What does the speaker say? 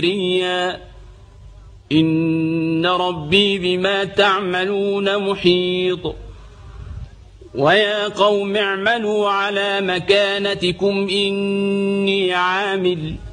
إن ربي بما تعملون محيط ويا قوم اعملوا على مكانتكم إني عامل